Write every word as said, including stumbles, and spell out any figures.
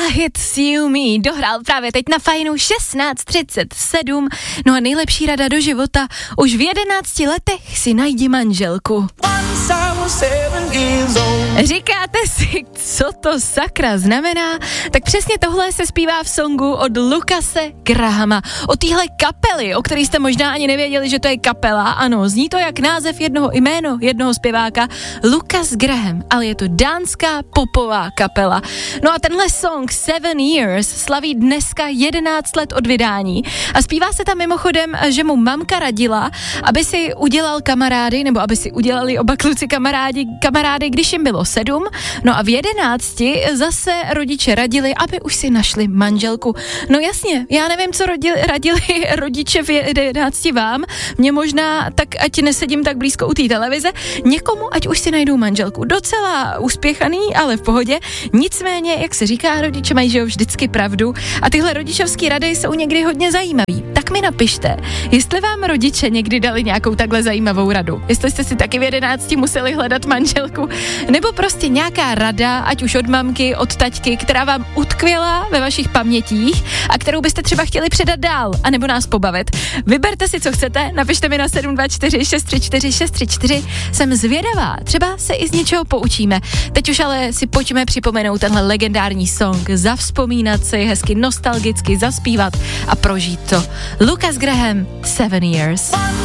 Hits You Me dohrál právě teď na Fajnu šestnáct třicet sedm. No a nejlepší rada do života, už v jedenácti letech si najdi manželku. Říkáte si, co to sakra znamená? Tak přesně tohle se zpívá v songu od Lucase Grahama. O téhle kapely, o který jste možná ani nevěděli, že to je kapela. Ano, zní to jak název jednoho jméno jednoho zpěváka, Lucas Graham, ale je to dánská popová kapela. No a tenhle song Seven Years slaví dneska jedenáct let od vydání a zpívá se tam mimochodem, že mu mamka radila, aby si udělal kamarády, nebo aby si udělali oba kluci kamarádi, kamarády, když jim bylo sedm, no a v jedenácti zase rodiče radili, aby už si našli manželku. No jasně, já nevím, co rodili, radili rodiče v jedenácti vám, mě možná tak, ať nesedím tak blízko u té televize, někomu, ať už si najdou manželku. Docela uspěchaný, ale v pohodě. Nicméně, jak se říká, rodiče mají, že jo, vždycky pravdu a tyhle rodičovský rady jsou někdy hodně zajímavý. Tak mi napište, jestli vám rodiče někdy dali nějakou takhle zajímavou radu. Jestli jste si taky v jedenácti museli hledat manželku, nebo prostě nějaká rada, ať už od mamky, od taťky, která vám utkvěla ve vašich pamětích a kterou byste třeba chtěli předat dál, anebo nás pobavit. Vyberte si, co chcete, napište mi na sedm dva čtyři šest tři čtyři šest tři čtyři. Jsem zvědavá, třeba se i z něčeho poučíme. Teď už ale si pojďme připomenout tenhle legendární song, zavzpomínat si, hezky nostalgicky zaspívat a prožít to. Lucas Graham, Seven Years.